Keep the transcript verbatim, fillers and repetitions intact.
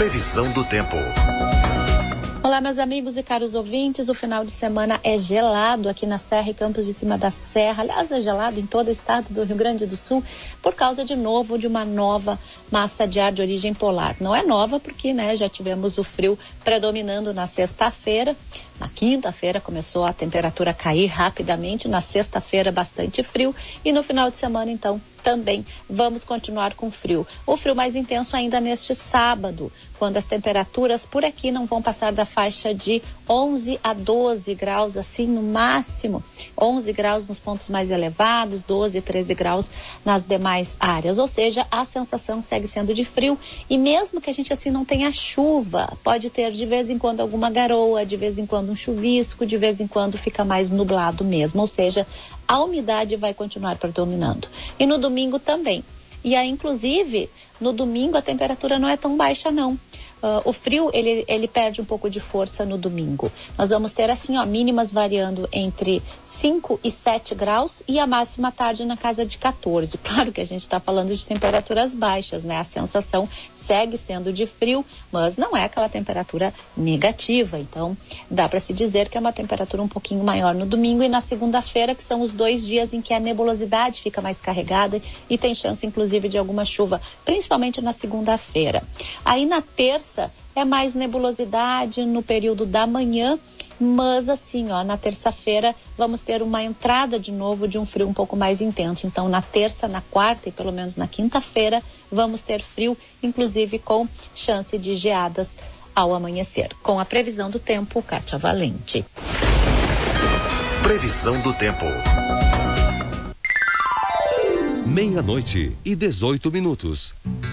Previsão do tempo. Olá, meus amigos e caros ouvintes, o final de semana é gelado aqui na Serra e Campos de Cima da Serra. Aliás, é gelado em todo o estado do Rio Grande do Sul por causa, de novo, de uma nova massa de ar de origem polar. Não é nova porque, né, já tivemos o frio predominando na sexta-feira. Na quinta-feira começou a temperatura a cair rapidamente, na sexta-feira bastante frio e no final de semana, então, também vamos continuar com frio. O frio mais intenso ainda neste sábado, quando as temperaturas por aqui não vão passar da faixa de onze a doze graus, assim, no máximo. onze graus nos pontos mais elevados, doze, treze graus nas demais áreas. Ou seja, a sensação segue sendo de frio e mesmo que a gente assim não tenha chuva, pode ter de vez em quando alguma garoa, de vez em quando um chuvisco, de vez em quando fica mais nublado mesmo. Ou seja, a umidade vai continuar predominando. E no domingo também. E aí, inclusive, no domingo a temperatura não é tão baixa, não. Uh, o frio, ele, ele perde um pouco de força no domingo. Nós vamos ter, assim, ó, mínimas variando entre cinco e sete graus e a máxima tarde na casa de quatorze. Claro que a gente está falando de temperaturas baixas, né? A sensação segue sendo de frio, mas não é aquela temperatura negativa. Então, dá para se dizer que é uma temperatura um pouquinho maior no domingo e na segunda-feira, que são os dois dias em que a nebulosidade fica mais carregada e tem chance, inclusive, de alguma chuva, principalmente na segunda-feira. Aí, na terça, é mais nebulosidade no período da manhã, mas assim, ó, na terça-feira vamos ter uma entrada de novo de um frio um pouco mais intenso. Então, na terça, na quarta e pelo menos na quinta-feira, vamos ter frio, inclusive com chance de geadas ao amanhecer. Com a previsão do tempo, Kátia Valente. Previsão do tempo. Meia-noite e dezoito minutos.